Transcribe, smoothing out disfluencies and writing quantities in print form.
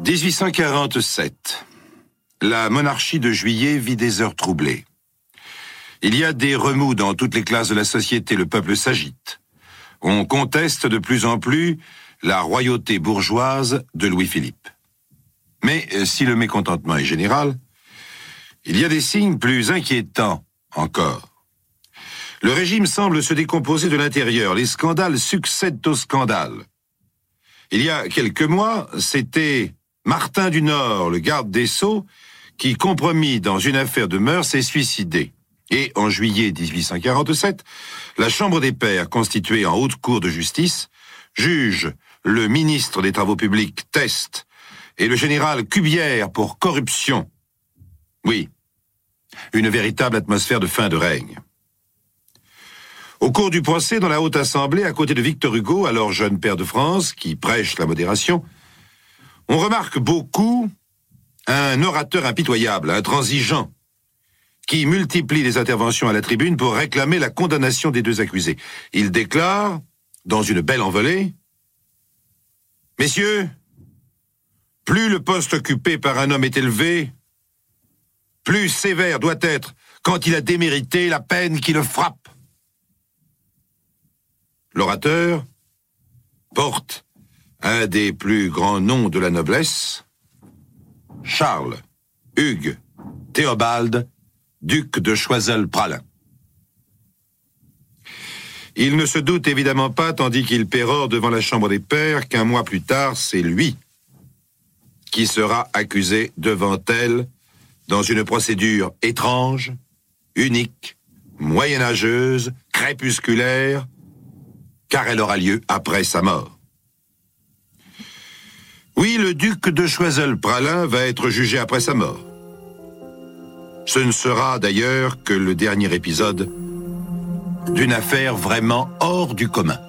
1847. La monarchie de Juillet vit des heures troublées. Il y a des remous dans toutes les classes de la société, le peuple s'agite. On conteste de plus en plus la royauté bourgeoise de Louis-Philippe. Mais si le mécontentement est général, il y a des signes plus inquiétants encore. Le régime semble se décomposer de l'intérieur. Les scandales succèdent aux scandales. Il y a quelques mois, c'était Martin du Nord, le garde des Sceaux, qui, compromis dans une affaire de mœurs, s'est suicidé. Et en juillet 1847, la Chambre des Pairs, constituée en haute cour de justice, juge le ministre des Travaux publics, Teste, et le général Cubière pour corruption. Oui, une véritable atmosphère de fin de règne. Au cours du procès dans la Haute Assemblée, à côté de Victor Hugo, alors jeune pair de France, qui prêche la modération, on remarque beaucoup un orateur impitoyable, intransigeant, qui multiplie les interventions à la tribune pour réclamer la condamnation des deux accusés. Il déclare, dans une belle envolée, « Messieurs, plus le poste occupé par un homme est élevé, plus sévère doit être, quand il a démérité, la peine qui le frappe. » L'orateur porte un des plus grands noms de la noblesse, Charles Hugues Théobald, duc de Choiseul-Praslin. Il ne se doute évidemment pas, tandis qu'il pérore devant la Chambre des Pairs, qu'un mois plus tard, c'est lui qui sera accusé devant elle dans une procédure étrange, unique, moyenâgeuse, crépusculaire, car elle aura lieu après sa mort. Oui, le duc de Choiseul-Praslin va être jugé après sa mort. Ce ne sera d'ailleurs que le dernier épisode d'une affaire vraiment hors du commun.